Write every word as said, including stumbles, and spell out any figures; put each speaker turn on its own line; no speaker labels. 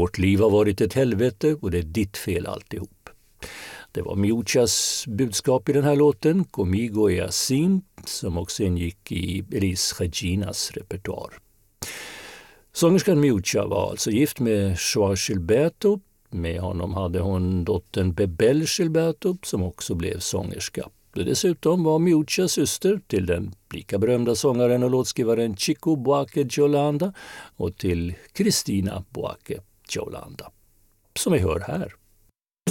Vårt liv har varit ett helvete och det är ditt fel alltihop. Det var Miuchas budskap i den här låten, Comigo e Assim, som också ingick i Elis Reginas repertoar. Sångerskan Miucha var alltså gift med Joao Gilberto. Med honom hade hon dottern Bebel Gilberto som också blev sångerska. Dessutom var Miucha syster till den lika berömda sångaren och låtskrivaren Chico Buarque de Holanda och till Cristina Buarque de Holanda, som vi hör här.